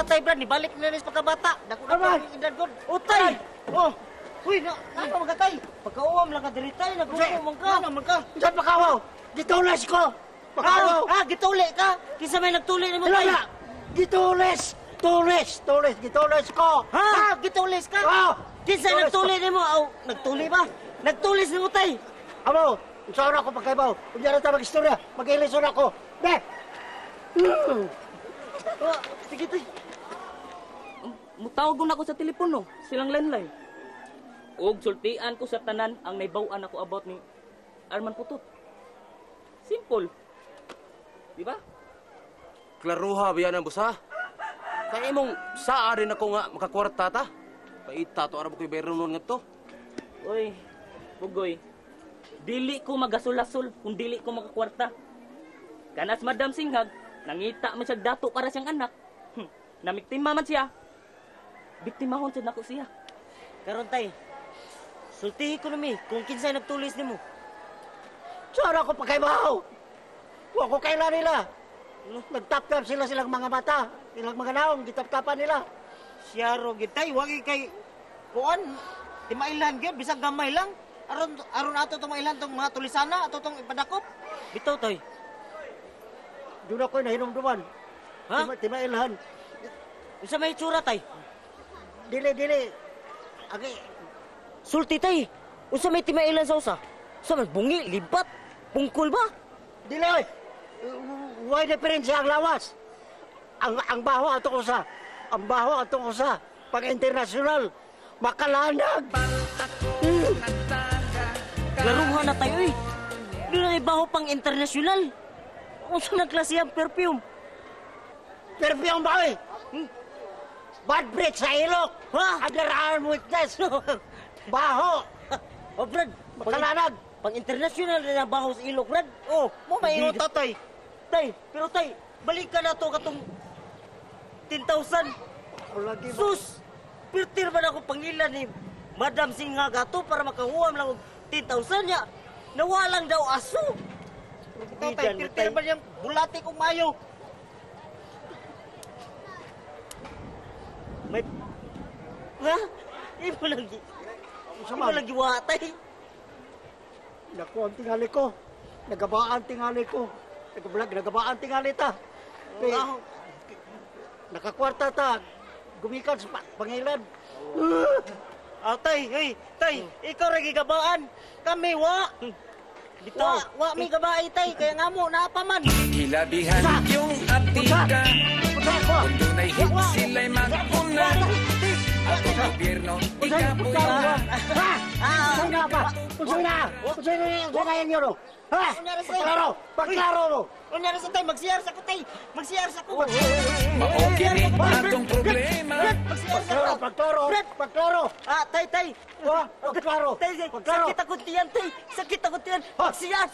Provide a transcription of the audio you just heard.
tay, Brad. Nibalik na rin sa pagkabata. Dako na Aman! kong edad, God. O, tay! Oh! Uy, ano mga tay? Pagkauwam lang ka diri, tay. Nagulong ka. Ano man ka? Saan pakawaw? Gitules ko! Pakawaw! Gituli ka? Kinsa may nagtuli ni mo, tay? Wala! Gitules! Gitules ko! Ha? Gitulis ka? Oo! Kinsa Gitulis nagtuli ni mo? Aw, nagtuli ba? Nagtulis ni mo, tay. Amo, saan ako pagkaibaw? Kung diyan na mag-istorya, mag-ilisyon ako. Be! Oh, sige, tay. Mutawag na ako sa telepono, silang landline. Og sultian ko sa tanan ang naibawan ako about ni Arman Putot. Simple. Di ba? Klaruha ba yan ang busa? Kaya imong saa rin ako nga makakwarta ta. Paita to, arabo ko'y bayron nun nga to. Uy, Bugoy. Dili ko magasul-asul kung dili ko makakwarta. Kanas Madam Singhag, nangita man siya dato para siyang anak. Namiktima man siya. Biktimahon siya nako siya. Karon, tay. Sultihi ko nami kung kinsay nagtulis ni mo. Saan ako pagkaibaw? Huwag ko kailan nila. Nagtap-tap silang mga mata. Ilang mga naong, gitap-tapan nila. Siyaro, gitay. Wagi kay... Kuan, timailan gyud bisag gamay lang. Aron ato tong mailan tong mga tulisana, ato tong ipadakop. Bitaw, tay. Doon ako'y nahinumduman. Ha? Timailhan. Unsa may itsura, tay? Dili. Agi, Sulti, tay. Unsa may timailan sa usa? Sa man bungi, libat, pungkol ba? dili oy. Why difference ang lawas? Ang baho ato ko sa. Ang baho ato ko sa. Pag international, makalanag. Laruhan na tayo, eh. Di na ibaho pang internasyonal. Unsa na klase ang perfume? Perfume ba oy? Bad breath sa ilok. Ha? Other arm witness. Baho. Oh, Brad. Makalanag. Pang internasyonal na baho sa ilok, Brad. Oh, mo maingon ta, tay. Tay, pero tay, balik ka na to katong 10,000. Lagi ba? Sus! Pirtir ba na ako pangilan ni Madam Singhag ato para makahuam lang og 10,000 niya? Nawalang daw aso. Ito tay, pirtir ba niyang bulati kong mayo? May... Ha? Imo lagi. Imo man? lagi watay. Naku, ang tingali ko. Nagabaan tingali ko. Nagabaan tingali ta. Oh, Nakakwarta ta. Gumikan sa pangilan. tay, hey, tay, ikaw ra gigabaan. Kami wa. Bitaw, wa mi gabay tay kaya ngamo naapaman. Ilabihan yung atika. Kung dunay hit sila'y mag-una. At ang gobyerno, ikapoy na. Saan na ba? Saan na yan yun? Ha? Pagklaro mo. Unyari sa tay, magsiyar sa ko tay. Magsiyar sa ko. Maokini atong problema. Pagklaro. Tay. Pagklaro. Tay, sakit ako tiyan, tay. Sakit ako tiyan. Magsiyar